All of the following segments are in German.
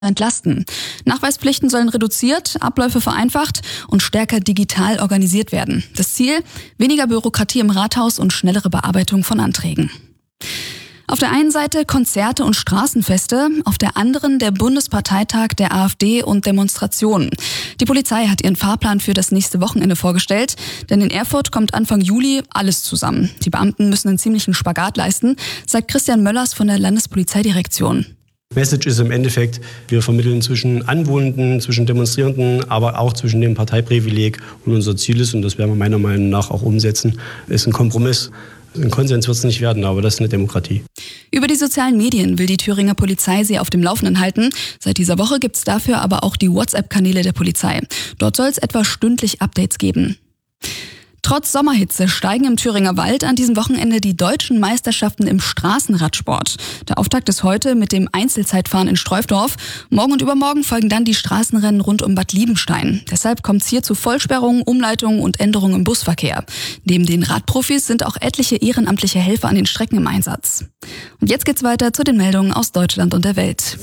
entlasten. Nachweispflichten sollen reduziert, Abläufe vereinfacht und stärker digital organisiert werden. Das Ziel: weniger Bürokratie im Rathaus und schnellere Bearbeitung von Anträgen. Auf der einen Seite Konzerte und Straßenfeste, auf der anderen der Bundesparteitag der AfD und Demonstrationen. Die Polizei hat ihren Fahrplan für das nächste Wochenende vorgestellt, denn in Erfurt kommt Anfang Juli alles zusammen. Die Beamten müssen einen ziemlichen Spagat leisten, sagt Christian Möllers von der Landespolizeidirektion. Message ist im Endeffekt, wir vermitteln zwischen Anwohnenden, zwischen Demonstrierenden, aber auch zwischen dem Parteiprivileg. Und unser Ziel ist, und das werden wir meiner Meinung nach auch umsetzen, ist ein Kompromiss. Ein Konsens wird es nicht werden, aber das ist eine Demokratie. Über die sozialen Medien will die Thüringer Polizei sie auf dem Laufenden halten. Seit dieser Woche gibt es dafür aber auch die WhatsApp-Kanäle der Polizei. Dort soll es etwa stündlich Updates geben. Trotz Sommerhitze steigen im Thüringer Wald an diesem Wochenende die deutschen Meisterschaften im Straßenradsport. Der Auftakt ist heute mit dem Einzelzeitfahren in Streufdorf. Morgen und übermorgen folgen dann die Straßenrennen rund um Bad Liebenstein. Deshalb kommt es hier zu Vollsperrungen, Umleitungen und Änderungen im Busverkehr. Neben den Radprofis sind auch etliche ehrenamtliche Helfer an den Strecken im Einsatz. Und jetzt geht's weiter zu den Meldungen aus Deutschland und der Welt.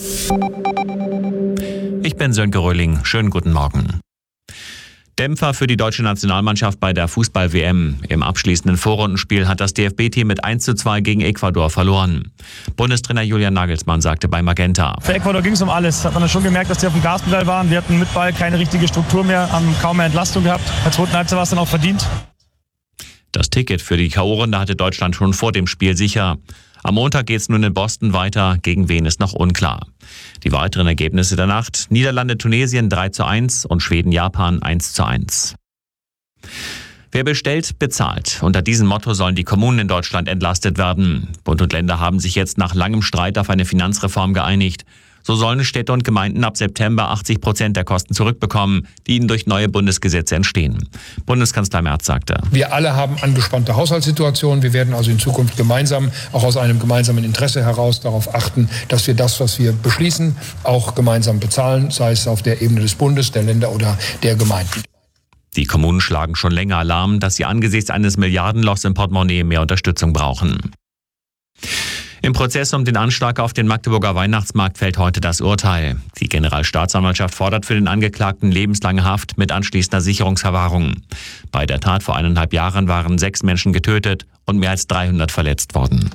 Ich bin Sönke Röhling. Schönen guten Morgen. Dämpfer für die deutsche Nationalmannschaft bei der Fußball-WM. Im abschließenden Vorrundenspiel hat das DFB-Team mit 1:2 gegen Ecuador verloren. Bundestrainer Julian Nagelsmann sagte bei Magenta: Für Ecuador ging es um alles. Hat man dann schon gemerkt, dass die auf dem Gaspedal waren. Wir hatten mit Ball keine richtige Struktur mehr, haben kaum mehr Entlastung gehabt. In der zweiten Halbzeit war es dann auch verdient. Das Ticket für die K.O.-Runde hatte Deutschland schon vor dem Spiel sicher. Am Montag geht es nun in Boston weiter, gegen wen ist noch unklar. Die weiteren Ergebnisse der Nacht: Niederlande-Tunesien 3:1 und Schweden-Japan 1:1. Wer bestellt, bezahlt. Unter diesem Motto sollen die Kommunen in Deutschland entlastet werden. Bund und Länder haben sich jetzt nach langem Streit auf eine Finanzreform geeinigt. So sollen Städte und Gemeinden ab September 80% der Kosten zurückbekommen, die ihnen durch neue Bundesgesetze entstehen. Bundeskanzler Merz sagte: Wir alle haben angespannte Haushaltssituationen. Wir werden also in Zukunft gemeinsam, auch aus einem gemeinsamen Interesse heraus, darauf achten, dass wir das, was wir beschließen, auch gemeinsam bezahlen, sei es auf der Ebene des Bundes, der Länder oder der Gemeinden. Die Kommunen schlagen schon länger Alarm, dass sie angesichts eines Milliardenlochs im Portemonnaie mehr Unterstützung brauchen. Im Prozess um den Anschlag auf den Magdeburger Weihnachtsmarkt fällt heute das Urteil. Die Generalstaatsanwaltschaft fordert für den Angeklagten lebenslange Haft mit anschließender Sicherungsverwahrung. Bei der Tat vor 1,5 Jahren waren 6 Menschen getötet und mehr als 300 verletzt worden.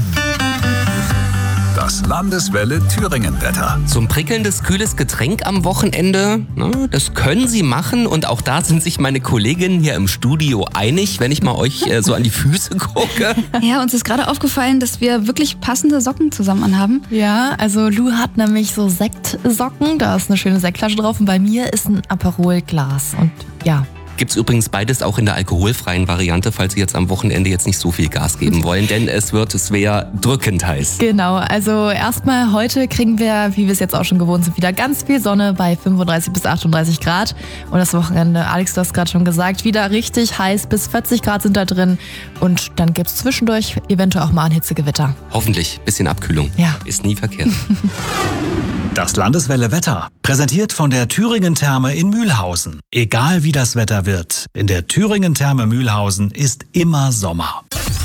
Das Landeswelle Thüringen-Wetter. So ein prickelndes, kühles Getränk am Wochenende, das können Sie machen. Und auch da sind sich meine Kolleginnen hier im Studio einig, wenn ich mal euch so an die Füße gucke. Ja, uns ist gerade aufgefallen, dass wir wirklich passende Socken zusammen anhaben. Ja, also Lou hat nämlich so Sektsocken, da ist eine schöne Sektflasche drauf und bei mir ist ein Aperol-Glas. Und ja. Gibt's übrigens beides auch in der alkoholfreien Variante, falls Sie jetzt am Wochenende jetzt nicht so viel Gas geben wollen, denn es wird schwer drückend heiß. Genau, also erstmal heute kriegen wir, wie wir es jetzt auch schon gewohnt sind, wieder ganz viel Sonne bei 35 bis 38 Grad. Und das Wochenende, Alex, du hast gerade schon gesagt, wieder richtig heiß, bis 40 Grad sind da drin. Und dann gibt's zwischendurch eventuell auch mal ein Hitzegewitter. Hoffentlich, bisschen Abkühlung. Ja. Ist nie verkehrt. Das Landeswelle Wetter, präsentiert von der Thüringen Therme in Mühlhausen. Egal wie das Wetter wird, in der Thüringen Therme Mühlhausen ist immer Sommer.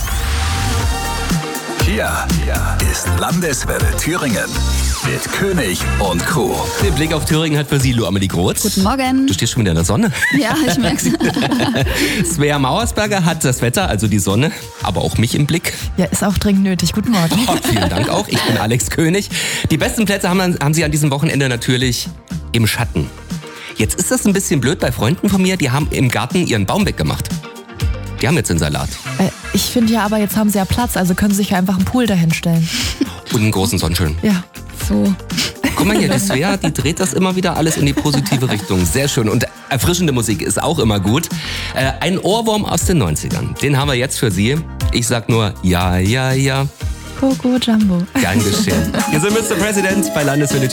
Hier ist Landeswelle Thüringen mit König und Co. Den Blick auf Thüringen hat für Sie Lou Amelie Groth. Guten Morgen. Du stehst schon wieder in der Sonne. Ja, ich merk's. Svea Mauersberger hat das Wetter, also die Sonne, aber auch mich im Blick. Ja, ist auch dringend nötig. Guten Morgen. Oh, vielen Dank auch. Ich bin Alex König. Die besten Plätze haben Sie an diesem Wochenende natürlich im Schatten. Jetzt ist das ein bisschen blöd bei Freunden von mir, die haben im Garten ihren Baum weggemacht. Die haben jetzt den Salat. Ich finde ja aber, jetzt haben sie ja Platz, also können sie sich ja einfach einen Pool dahinstellen. Und einen großen Sonnenschirm. Ja, so. Guck mal hier, die Svea, die dreht das immer wieder alles in die positive Richtung. Sehr schön. Und erfrischende Musik ist auch immer gut. Ein Ohrwurm aus den 90ern. Den haben wir jetzt für Sie. Ich sag nur ja, ja, ja. Coco Jumbo. Gern geschehen. Wir sind Mr. President bei Landeswelle